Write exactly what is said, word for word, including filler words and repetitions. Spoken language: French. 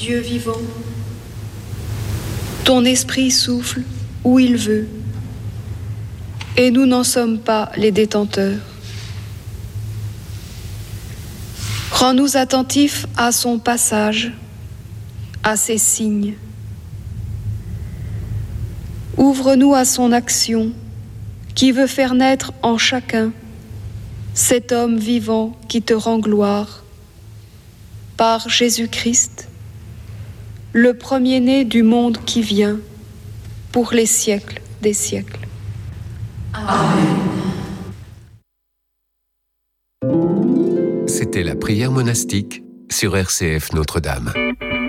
Dieu vivant, ton esprit souffle où il veut, et nous n'en sommes pas les détenteurs. Rends-nous attentifs à son passage, à ses signes. Ouvre-nous à son action qui veut faire naître en chacun cet homme vivant qui te rend gloire. Par Jésus-Christ, le premier-né du monde qui vient, pour les siècles des siècles. Amen. C'était la prière monastique sur R C F Notre-Dame.